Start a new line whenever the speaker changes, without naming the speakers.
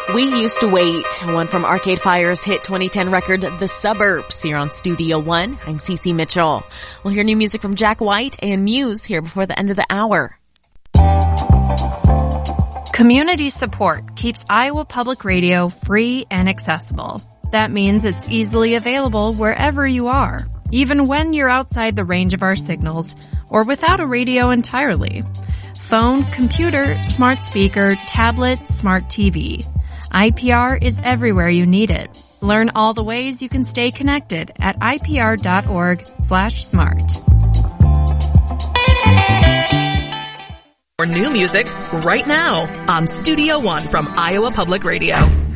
We Used to Wait, one from Arcade Fire's hit 2010 record, The Suburbs, here on Studio One. I'm Cece Mitchell. We'll hear new music from Jack White and Muse here before the end of the hour.
Community support keeps Iowa Public Radio free and accessible. That means it's easily available wherever you are, even when you're outside the range of our signals or without a radio entirely. Phone, computer, smart speaker, tablet, smart TV. IPR is everywhere you need it. Learn all the ways you can stay connected at ipr.org/smart.
For new music right now on Studio One from Iowa Public Radio.